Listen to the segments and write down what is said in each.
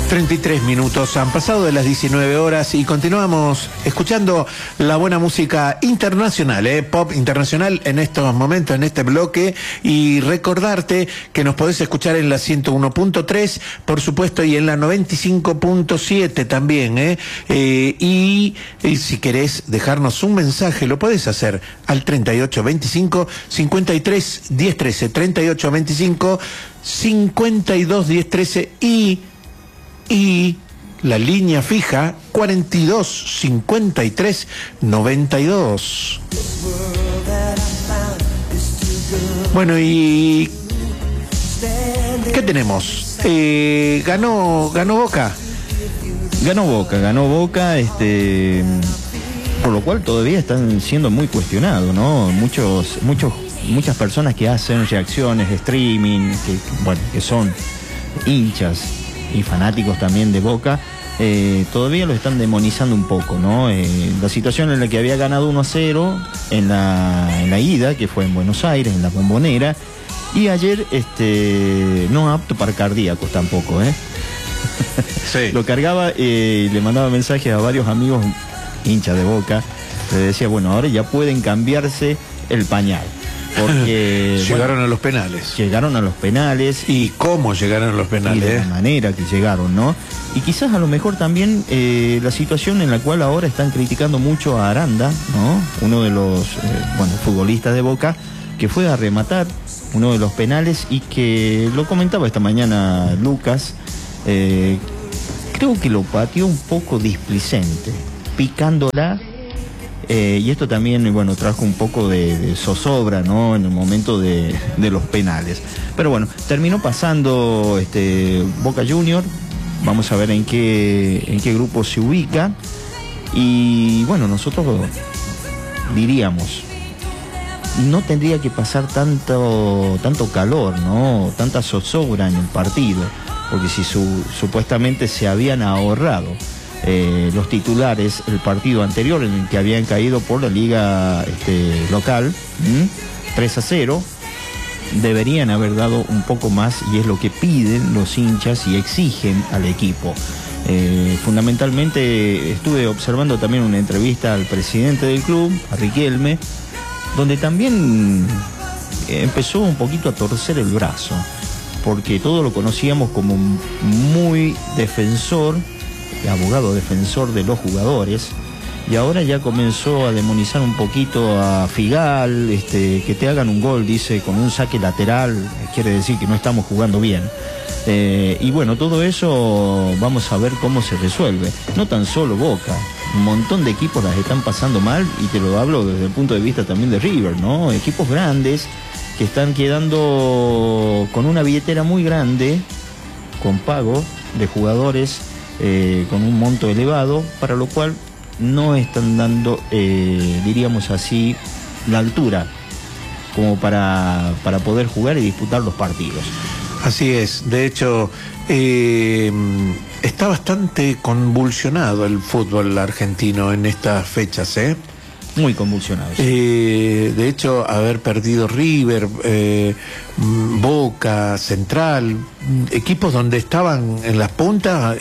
33 minutos han pasado de las 19 horas y continuamos escuchando la buena música internacional, pop internacional en estos momentos, en este bloque, y recordarte que nos podés escuchar en la 101.3, por supuesto, y en la 95.7 también, y si querés dejarnos un mensaje, lo podés hacer al 3825 53 1013, 3825 52 1013 y la línea fija 42 53 92. Bueno, ¿y qué tenemos? Ganó Boca. Ganó Boca, por lo cual todavía están siendo muy cuestionados, ¿no? Muchas personas que hacen reacciones de streaming, que son hinchas y fanáticos también de Boca, todavía lo están demonizando un poco, ¿no? La situación en la que había ganado 1-0 en la ida, que fue en Buenos Aires, en la Bombonera, y ayer no apto para cardíacos tampoco, Sí. Lo cargaba y le mandaba mensajes a varios amigos hinchas de Boca, le decía, bueno, ahora ya pueden cambiarse el pañal. Porque llegaron a los penales. Llegaron a los penales. ¿Y cómo llegaron a los penales? Y de la manera que llegaron, ¿no? Y quizás a lo mejor también la situación en la cual ahora están criticando mucho a Aranda, ¿no? Uno de los futbolistas de Boca, que fue a rematar uno de los penales y que lo comentaba esta mañana Lucas, creo que lo pateó un poco displicente, picándola. Y esto también, trajo un poco de zozobra, ¿no? En el momento de los penales. Pero bueno, terminó pasando Boca Junior. Vamos a ver en qué grupo se ubica. Y bueno, nosotros diríamos, no tendría que pasar tanto calor, ¿no? Tanta zozobra en el partido. Porque si supuestamente se habían ahorrado los titulares el partido anterior en el que habían caído por la liga local 3-0, deberían haber dado un poco más, y es lo que piden los hinchas y exigen al equipo. Fundamentalmente estuve observando también una entrevista al presidente del club, a Riquelme, donde también empezó un poquito a torcer el brazo, porque todos lo conocíamos como muy defensor, abogado defensor de los jugadores, y ahora ya comenzó a demonizar un poquito a Figal, que te hagan un gol, dice, con un saque lateral, quiere decir que no estamos jugando bien. Y bueno, todo eso vamos a ver cómo se resuelve. No tan solo Boca, un montón de equipos las están pasando mal, y te lo hablo desde el punto de vista también de River, ¿no? Equipos grandes que están quedando con una billetera muy grande, con pago de jugadores con un monto elevado, para lo cual no están dando, diríamos así, la altura como para poder jugar y disputar los partidos. Así es, de hecho está bastante convulsionado el fútbol argentino en estas fechas, Muy convulsionados. De hecho, haber perdido River, Boca, Central, equipos donde estaban en las puntas,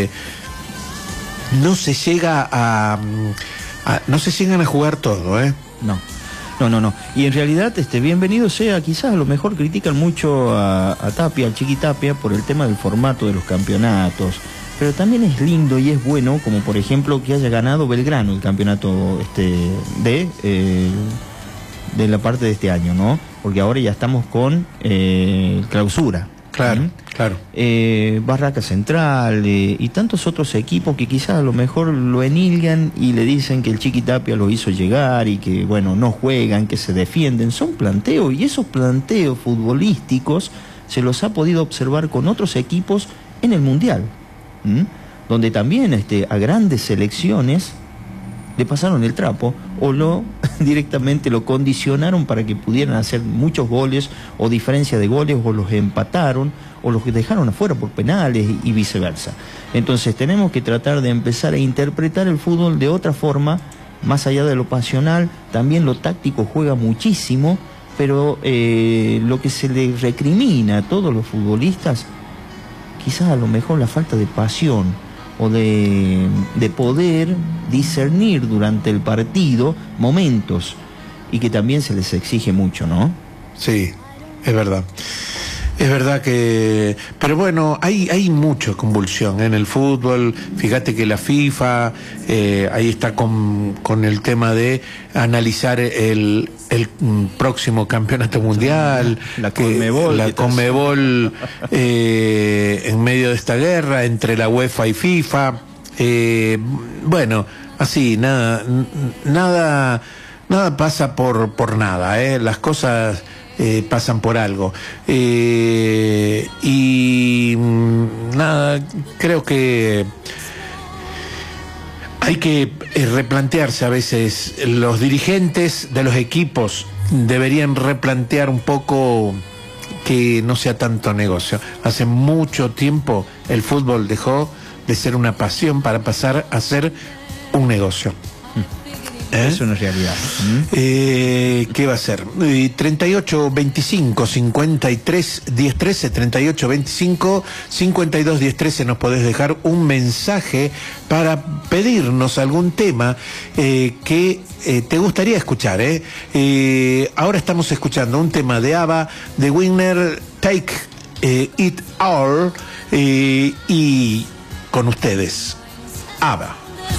no se llegan a jugar todo, No. Y en realidad, bienvenido sea, quizás a lo mejor critican mucho a Tapia, al Chiqui Tapia, por el tema del formato de los campeonatos. Pero también es lindo y es bueno, como por ejemplo que haya ganado Belgrano el campeonato de la parte de este año, ¿no? Porque ahora ya estamos con clausura. Claro, claro. Barraca Central y tantos otros equipos que quizás a lo mejor lo enilgan y le dicen que el Chiqui Tapia lo hizo llegar y que, no juegan, que se defienden. Son planteos, y esos planteos futbolísticos se los ha podido observar con otros equipos en el Mundial. Donde también a grandes selecciones le pasaron el trapo o directamente lo condicionaron para que pudieran hacer muchos goles o diferencia de goles, o los empataron o los dejaron afuera por penales y viceversa. Entonces tenemos que tratar de empezar a interpretar el fútbol de otra forma, más allá de lo pasional. También lo táctico juega muchísimo, pero lo que se le recrimina a todos los futbolistas, quizás a lo mejor la falta de pasión o de poder discernir durante el partido momentos, y que también se les exige mucho, ¿no? Sí, es verdad. Es verdad que... Pero bueno, hay mucha convulsión en el fútbol. Fíjate que la FIFA ahí está con el tema de analizar el próximo campeonato mundial. La Conmebol. La Conmebol en medio de esta guerra entre la UEFA y FIFA. Bueno, así, nada pasa por nada, las cosas... pasan por algo, y nada, creo que hay que replantearse a veces. Los dirigentes de los equipos deberían replantear un poco que no sea tanto negocio. Hace mucho tiempo el fútbol dejó de ser una pasión para pasar a ser un negocio. Es una realidad. ¿Qué va a ser? 38 25 53 10 13, 38 25 52 10 13, nos podés dejar un mensaje para pedirnos algún tema que te gustaría escuchar. Ahora estamos escuchando un tema de ABBA, de Winner, Take It All, y con ustedes, ABBA.